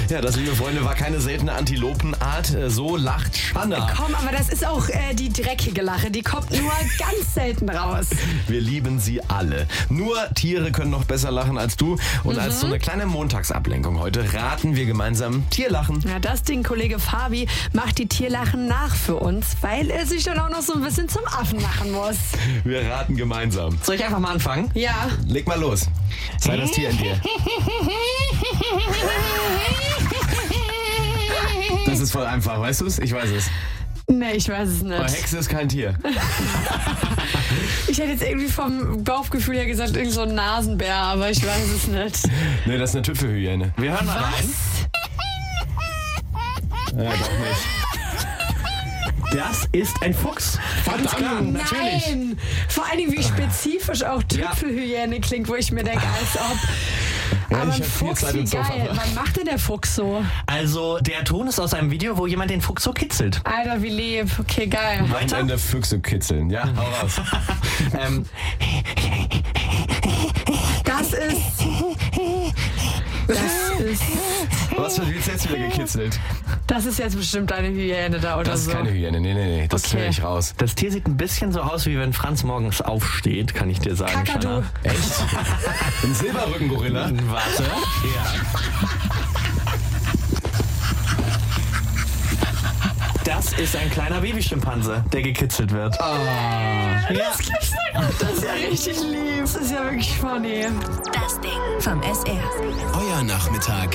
Ja, das, liebe Freunde, war keine seltene Antilopenart. So lacht Shanna. Komm, aber das ist auch die dreckige Lache. Die kommt nur ganz selten raus. Wir lieben sie alle. Nur Tiere können noch besser lachen als du. Und als so eine kleine Montagsablenkung heute raten wir gemeinsam Tierlachen. Ja, das Ding, Kollege Fabi, macht die Tierlachen nach für uns, weil er sich dann auch noch so ein bisschen zum Affen machen muss. Wir raten gemeinsam. Soll ich einfach mal anfangen? Ja. Leg mal los. Sei das Tier in dir. Das ist voll einfach, weißt du es? Ich weiß es. Nee, ich weiß es Aber nicht. Hexe ist kein Tier. Ich hätte jetzt irgendwie vom Bauchgefühl her gesagt, irgend so ein Nasenbär, aber ich weiß es nicht. Nee, das ist eine Tüpfelhyäne. Wir hören mal rein. Ja, doch nicht. Das ist ein Fuchs. Ganz klar, natürlich. Nein! Vor allen Dingen, wie spezifisch auch Tüpfelhyäne klingt, wo ich mir denke, als ob... Ja, aber ich ein hab viel Fuchs, Zeit wie im Sofa. geil. Wann macht denn der Fuchs so? Also, der Ton ist aus einem Video, wo jemand den Fuchs so kitzelt. Alter, wie lieb. Okay, geil. Weiter? Ende Füchse kitzeln. Ja, hau raus. Das ist... Was wird jetzt wieder gekitzelt? Das ist jetzt bestimmt eine Hyäne da oder Das ist so. keine Hyäne. Nee. Das Okay. höre ich raus. Das Tier sieht ein bisschen so aus, wie wenn Franz morgens aufsteht, kann ich dir sagen, Kakadu. Shanna. Echt? Ein Silberrückengorilla? Warte. Ja. Das ist ein kleiner Babyschimpanse, der gekitzelt wird. Das gibt's nicht. Das ist ja richtig lieb. Das ist ja wirklich funny. Das Ding vom SR. Euer Nachmittag